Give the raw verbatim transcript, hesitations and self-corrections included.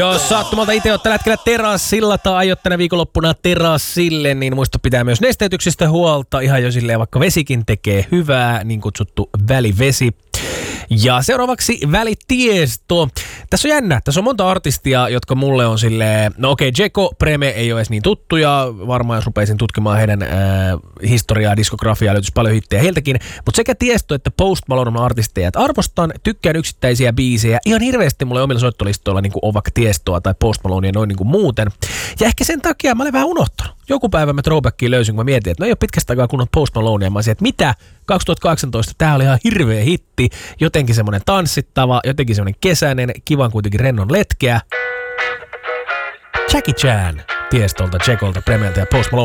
Jos sattumalta itse oot tällä hetkellä terassilla tai aiot tänä viikonloppuna terassille, niin muista pitää myös nesteytyksestä huolta. Ihan jo silleen, vaikka vesikin tekee hyvää, niin kutsuttu välivesi. Ja seuraavaksi välitiesto. Tässä on jännä. Tässä on monta artistia, jotka mulle on silleen, no okei, okay, Djeko, Preme ei ole edes niin tuttuja. Varmaan jos rupeisin tutkimaan heidän äh, historiaa, diskografiaa, löytyisi paljon hittejä heiltäkin. Mutta sekä Tiesto että Post Malone on artisteja. Et arvostan, tykkään yksittäisiä biisejä. Ihan hirveästi mulle omilla soittolistoilla niin kuin on vaikka Tiestoa tai Post Malonea noin niin kuin muuten. Ja ehkä sen takia mä olen vähän unohtanut. Joku päivä mä throwbackiin löysin, kun mä mietin, että no ei ole pitkästä aikaa kunnon Post Malonea. Mä olisin, että mitä? kaksituhattakahdeksantoista tää oli ihan hirveä hitti. Jotenkin semmonen tanssittava, jotenkin semmonen kesäinen, kivan kuitenkin rennon letkeä. Jackie Chan Tiestolta, Djekolta, Premeltä ja Post Malone.